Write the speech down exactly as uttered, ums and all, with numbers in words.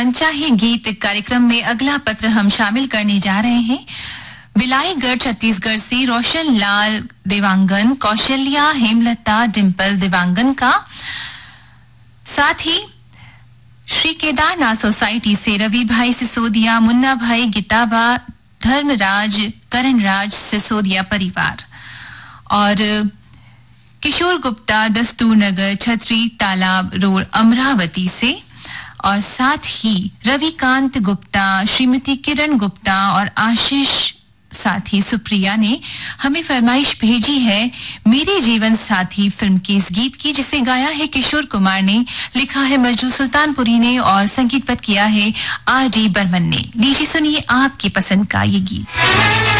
मनचाहे गीत कार्यक्रम में अगला पत्र हम शामिल करने जा रहे हैं। बिलाईगढ़ छत्तीसगढ़ से रोशन लाल देवांगन, कौशल्या, हेमलता, डिंपल देवांगन का, साथ ही श्री केदारनाथ सोसाइटी से रवि भाई सिसोदिया, मुन्ना भाई, गीताबा, धर्मराज, करणराज सिसोदिया परिवार, और किशोर गुप्ता, दस्तूर नगर, छतरी तालाब रोड, अमरावती से, और साथ ही रविकांत गुप्ता, श्रीमती किरण गुप्ता और आशीष, साथ ही सुप्रिया ने हमें फरमाइश भेजी है मेरे जीवन साथी फिल्म के इस गीत की, जिसे गाया है किशोर कुमार ने, लिखा है मजरू सुल्तानपुरी ने और संगीतबद्ध किया है आर डी बर्मन ने। लीजिए सुनिए आपकी पसंद का ये गीत।